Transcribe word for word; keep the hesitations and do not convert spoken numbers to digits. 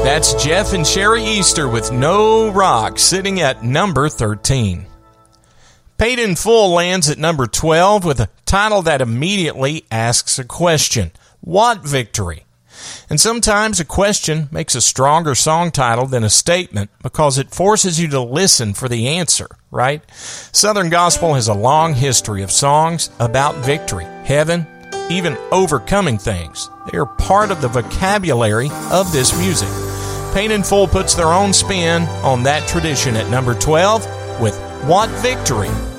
That's Jeff and Sherry Easter with No Rock, sitting at number thirteen. Paid in Full lands at number twelve with a title that immediately asks a question. What victory? And sometimes a question makes a stronger song title than a statement because it forces you to listen for the answer, right? Southern Gospel has a long history of songs about victory, heaven, even overcoming things. They are part of the vocabulary of this music. Paid in Full puts their own spin on that tradition at number twelve with What Victory?